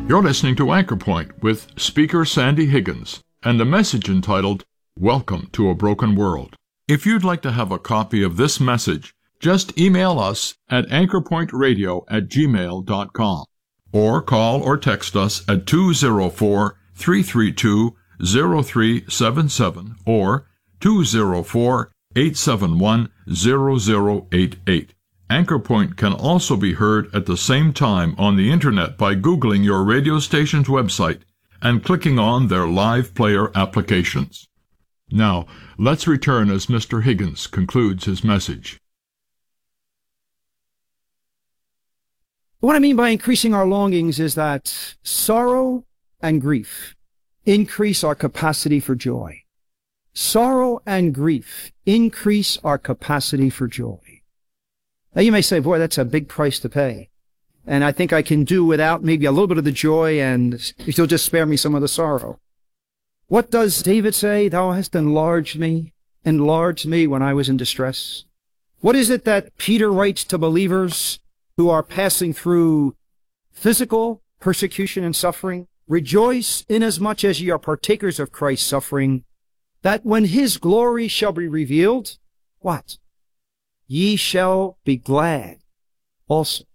You're listening to Anchor Point with speaker Sandy Higgins and the message entitled, Welcome to a Broken World. If you'd like to have a copy of this message, just email us at anchorpointradio@gmail.com or call or text us at 204-332-0377 or 204-871-0088. Anchor Point can also be heard at the same time on the Internet by Googling your radio station's website and clicking on their live player applications. Now, let's return as Mr. Higgins concludes his message. What I mean by increasing our longings is that sorrow and grief increase our capacity for joy. Sorrow and grief increase our capacity for joy. Now you may say, boy, that's a big price to pay. And I think I can do without maybe a little bit of the joy, and if you'll just spare me some of the sorrow. What does David say? Thou hast enlarged me when I was in distress. What is it that Peter writes to believers who are passing through physical persecution and suffering? Rejoice inasmuch as ye are partakers of Christ's suffering, that when his glory shall be revealed, what? Ye shall be glad also.